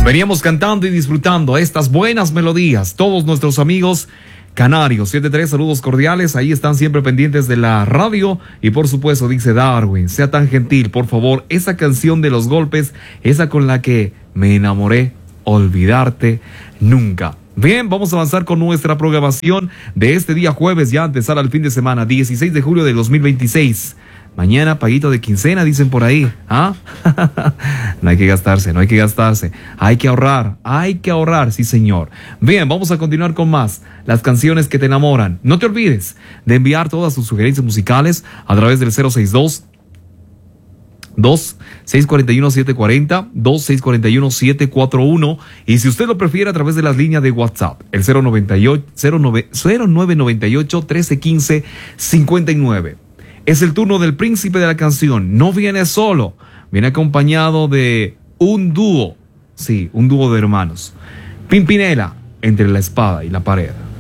Veníamos cantando y disfrutando estas buenas melodías. Todos nuestros amigos canarios, 73, saludos cordiales. Ahí están siempre pendientes de la radio. Y por supuesto, dice Darwin, sea tan gentil, por favor. Esa canción de Los Golpes, esa con la que me enamoré, olvidarte nunca. Bien, vamos a avanzar con nuestra programación de este día jueves, ya empezar al fin de semana, 16 de julio de 2026. Mañana, paguito de quincena, dicen por ahí. ¿Ah? No hay que gastarse, no hay que gastarse. Hay que ahorrar, sí señor. Bien, vamos a continuar con más. Las canciones que te enamoran. No te olvides de enviar todas tus sugerencias musicales a través del 062 641-740, 2641-741, y si usted lo prefiere a través de las líneas de WhatsApp, el 0998-1315-59. Es el turno del príncipe de la canción. No viene solo, viene acompañado de un dúo, sí, un dúo de hermanos. Pimpinela, entre la espada y la pared.